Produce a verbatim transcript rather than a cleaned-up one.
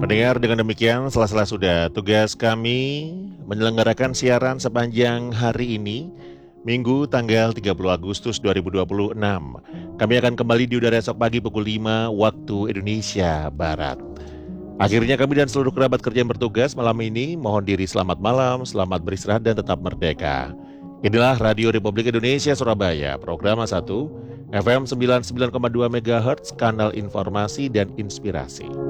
Pendengar, dengan demikian sela-sela sudah tugas kami menyelenggarakan siaran sepanjang hari ini, Minggu tanggal tiga puluh Agustus dua ribu dua puluh enam. Kami akan kembali di udara esok pagi pukul lima waktu Indonesia Barat. Akhirnya kami dan seluruh kerabat kerja yang bertugas malam ini mohon diri selamat malam, selamat beristirahat dan tetap merdeka. Inilah Radio Republik Indonesia Surabaya, program satu, F M sembilan puluh sembilan koma dua MHz, kanal informasi dan inspirasi.